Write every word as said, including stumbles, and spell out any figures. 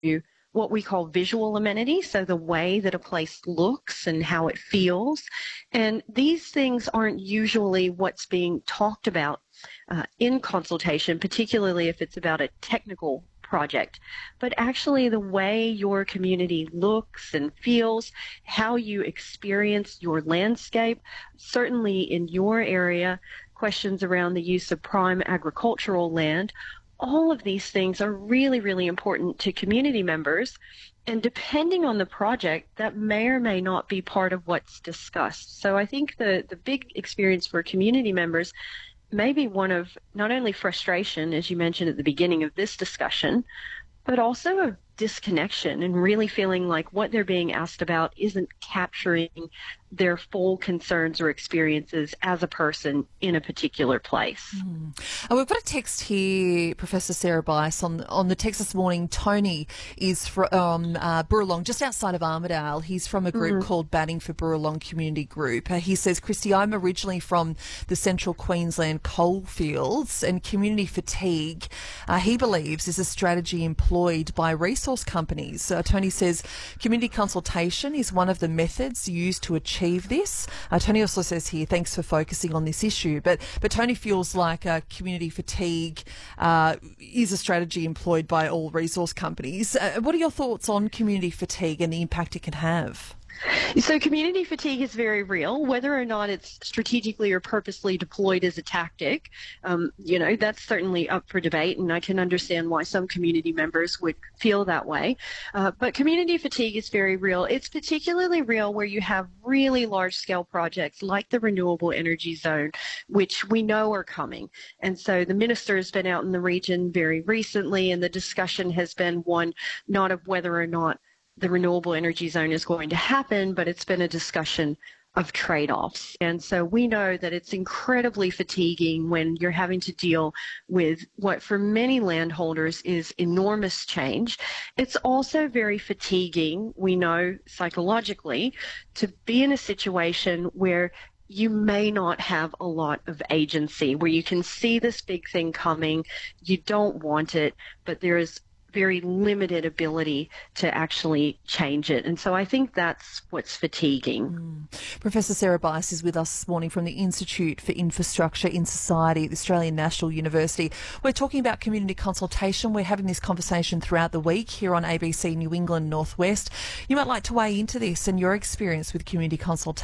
what we call visual amenities, so the way that a place looks and how it feels. And these things aren't usually what's being talked about uh, in consultation, particularly if it's about a technical project, but actually the way your community looks and feels, how you experience your landscape. Certainly in your area, questions around the use of prime agricultural land. All of these things are really, really important to community members. And depending on the project, that may or may not be part of what's discussed. So I think the, the big experience for community members may be one of not only frustration, as you mentioned at the beginning of this discussion, but also of disconnection and really feeling like what they're being asked about isn't capturing their full concerns or experiences as a person in a particular place. Mm. Uh, we've got a text here, Professor Sarah Bice, on, on the text this morning. Tony is from uh, Burralong, just outside of Armidale. He's from a group mm. called Batting for Burralong Community Group. Uh, he says, Christy, I'm originally from the central Queensland coalfields, and community fatigue, uh, he believes, is a strategy employed by resource companies. Uh, Tony says community consultation is one of the methods used to achieve this. Uh, Tony also says here, thanks for focusing on this issue. But but Tony feels like uh, community fatigue uh, is a strategy employed by all resource companies. Uh, what are your thoughts on community fatigue and the impact it can have? So community fatigue is very real, whether or not it's strategically or purposely deployed as a tactic. Um, you know, that's certainly up for debate, and I can understand why some community members would feel that way. Uh, but community fatigue is very real. It's particularly real where you have really large-scale projects like the Renewable Energy Zone, which we know are coming. And so the minister has been out in the region very recently, and the discussion has been one not of whether or not the renewable energy zone is going to happen, but it's been a discussion of trade-offs. And so we know that it's incredibly fatiguing when you're having to deal with what for many landholders is enormous change. It's also very fatiguing, we know psychologically, to be in a situation where you may not have a lot of agency, where you can see this big thing coming, you don't want it, but there is very limited ability to actually change it. And so I think that's what's fatiguing. Mm. Professor Sarah Bice is with us this morning from the Institute for Infrastructure in Society at the Australian National University. We're talking about community consultation. We're having this conversation throughout the week here on A B C New England Northwest. You might like to weigh into this and your experience with community consultation.